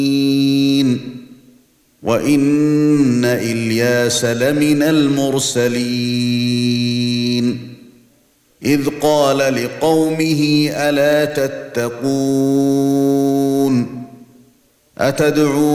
وَإِنَّ إِلْيَاسَ لَمِنَ الْمُرْسَلِينَ إِذْ قَالَ لِقَوْمِهِ أَلَا تَتَّقُونَ أَتَدْعُونَ